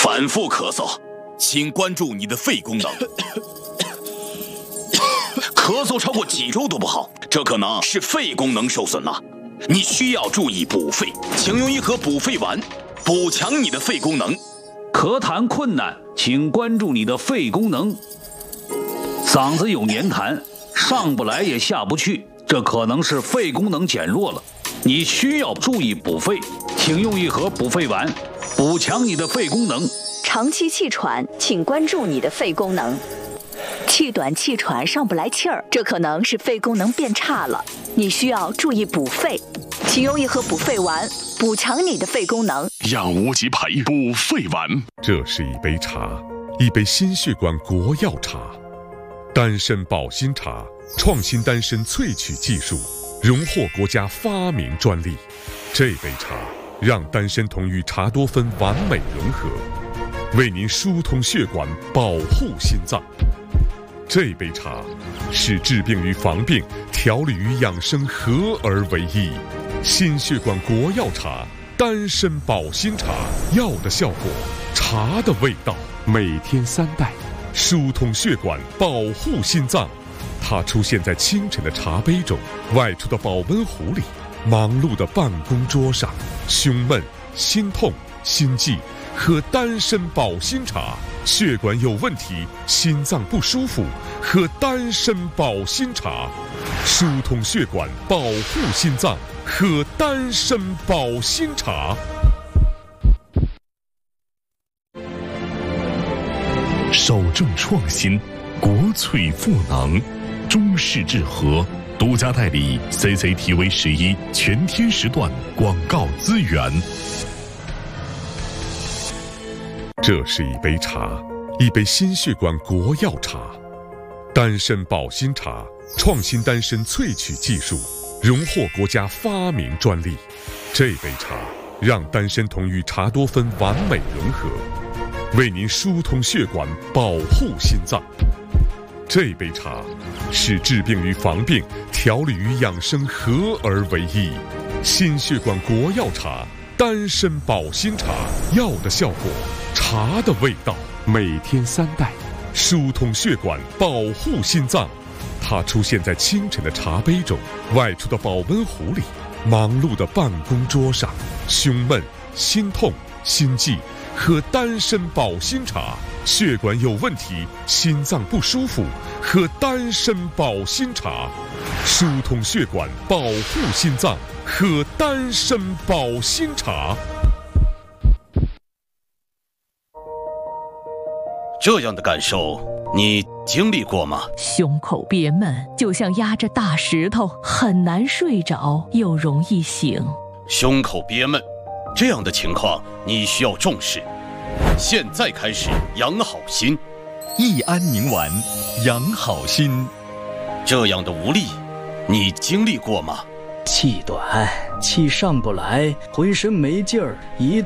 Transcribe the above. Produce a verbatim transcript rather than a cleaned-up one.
反复咳嗽，请关注你的肺功能。咳嗽超过几周都不好，这可能是肺功能受损了。你需要注意补肺，请用一盒补肺丸，补强你的肺功能。 咳痰困难，请关注你的肺功能。嗓子有黏痰，上不来也下不去，这可能是肺功能减弱了。你需要注意补肺，请用一盒补肺丸，补强你的肺功能。 长期气喘，请关注你的肺功能。气短气喘上不来气儿，这可能是肺功能变差了，你需要注意补肺，请用一盒补肺丸，补强你的肺功能。 养无极培补肺丸。 这是一杯茶，一杯心血管国药茶，丹参保心茶，创新丹参萃取技术，荣获国家发明专利。这杯茶让丹参酮与茶多酚完美融合，为您疏通血管，保护心脏。这杯茶是治病与防病、调理与养生合而为一。心血管国药茶，丹参保心茶，药的效果，茶的味道，每天三袋，疏通血管，保护心脏。它出现在清晨的茶杯中，外出的保温壶里，忙碌的办公桌上。胸闷、心痛、心悸，喝丹参保心茶。血管有问题，心脏不舒服，喝丹参保心茶。疏通血管，保护心脏，喝丹参保心茶。 首重创新，国粹赋能，中式治和独家代理 C C T V 十一全天时段广告资源。 这是一杯茶，一杯心血管国药茶，丹参保心茶，创新丹参萃取技术，荣获国家发明专利。这杯茶让丹参酮与茶多酚完美融合，为您疏通血管，保护心脏。这杯茶是治病与防病、调理与养生合而为一。心血管国药茶，丹参保心茶，药的效果，茶的味道，每天三袋，疏通血管，保护心脏。它出现在清晨的茶杯中，外出的保温壶里，忙碌的办公桌上。胸闷、心痛、心悸，喝丹参保心茶。血管有问题，心脏不舒服，喝丹参保心茶。疏通血管，保护心脏，喝丹参保心茶。 这样的感受你经历过吗？ 胸口憋闷，就像压着大石头，很难睡着，又容易醒。 胸口憋闷，这样的情况你需要重视。现在开始养好心， 益安宁丸，养好心。 这样的无力你经历过吗？ 气短，气上不来，浑身没劲儿，一